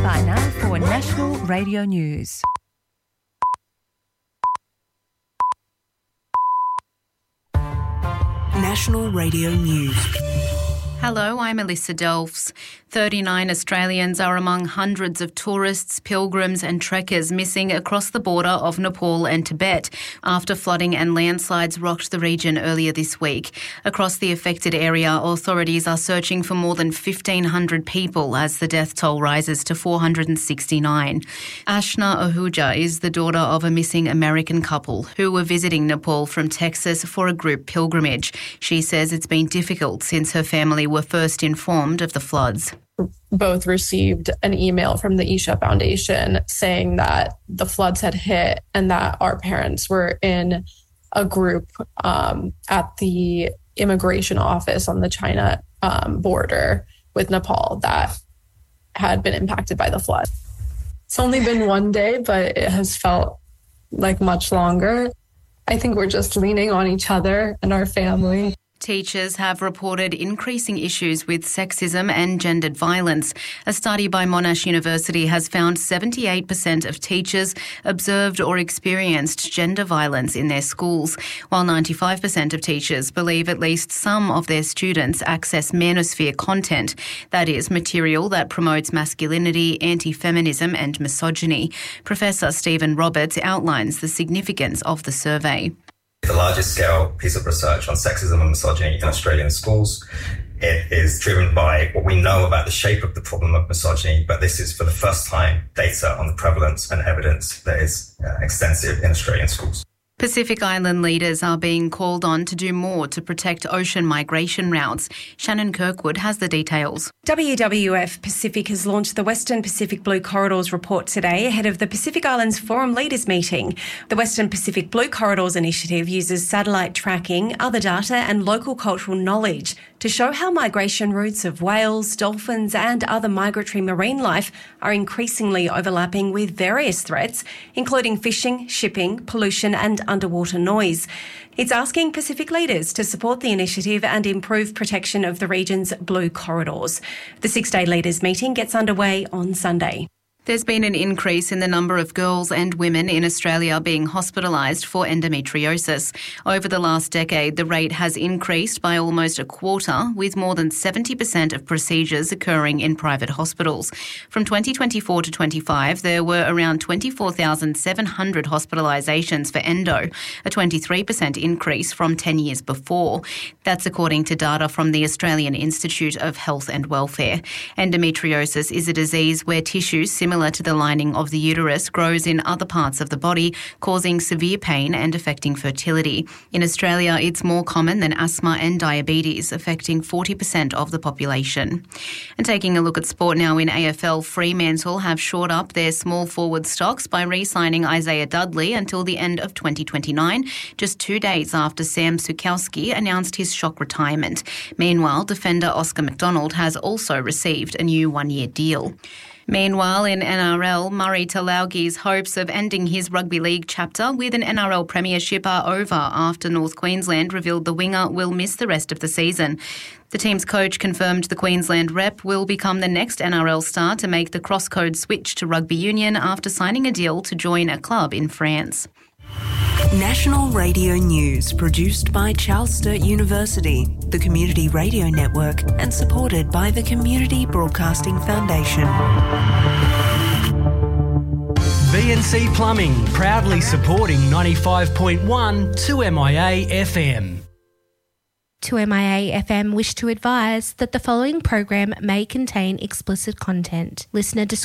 by now for National Radio News. National Radio News. Hello, I'm Alyssa Delfs. 39 Australians are among hundreds of tourists, pilgrims and trekkers missing across the border of Nepal and Tibet after flooding and landslides rocked the region earlier this week. Across the affected area, authorities are searching for more than 1,500 people as the death toll rises to 469. Ashna Ahuja is the daughter of a missing American couple who were visiting Nepal from Texas for a group pilgrimage. She says it's been difficult since her family were first informed of the floods. Both received an email from the Isha Foundation saying that the floods had hit and that our parents were in a group at the immigration office on the China border with Nepal that had been impacted by the flood. It's only been one day, but it has felt like much longer. I think we're just leaning on each other and our family. Teachers have reported increasing issues with sexism and gendered violence. A study by Monash University has found 78% of teachers observed or experienced gender violence in their schools, while 95% of teachers believe at least some of their students access manosphere content, that is, material that promotes masculinity, anti-feminism and misogyny. Professor Stephen Roberts outlines the significance of the survey. The largest scale piece of research on sexism and misogyny in Australian schools. It is driven by what we know about the shape of the problem of misogyny, but this is for the first time data on the prevalence and evidence that is extensive in Australian schools. Pacific Island leaders are being called on to do more to protect ocean migration routes. Shannon Kirkwood has the details. WWF Pacific has launched the Western Pacific Blue Corridors report today ahead of the Pacific Islands Forum Leaders meeting. The Western Pacific Blue Corridors initiative uses satellite tracking, other data and local cultural knowledge to show how migration routes of whales, dolphins and other migratory marine life are increasingly overlapping with various threats, including fishing, shipping, pollution and underwater noise. It's asking Pacific leaders to support the initiative and improve protection of the region's blue corridors. The 6-day leaders meeting gets underway on Sunday. There's been an increase in the number of girls and women in Australia being hospitalised for endometriosis. Over the last decade, the rate has increased by almost a quarter, with more than 70% of procedures occurring in private hospitals. From 2024 to 25, there were around 24,700 hospitalisations for endo, a 23% increase from 10 years before. That's according to data from the Australian Institute of Health and Welfare. Endometriosis is a disease where tissues similar to the lining of the uterus grows in other parts of the body, causing severe pain and affecting fertility. In Australia, it's more common than asthma and diabetes, affecting 40% of the population. And taking a look at sport now in AFL, Fremantle have shored up their small forward stocks by re-signing Isaiah Dudley until the end of 2029, just 2 days after Sam Sukowski announced his shock retirement. Meanwhile, defender Oscar McDonald has also received a new one-year deal. Meanwhile, in NRL, Murray Talaugi's hopes of ending his rugby league chapter with an NRL premiership are over after North Queensland revealed the winger will miss the rest of the season. The team's coach confirmed the Queensland rep will become the next NRL star to make the cross-code switch to rugby union after signing a deal to join a club in France. National Radio News, produced by Charles Sturt University, the Community Radio Network, and supported by the Community Broadcasting Foundation. VNC Plumbing, proudly supporting 95.1 2MIA FM. 2MIA FM wish to advise that the following program may contain explicit content. Listener discretion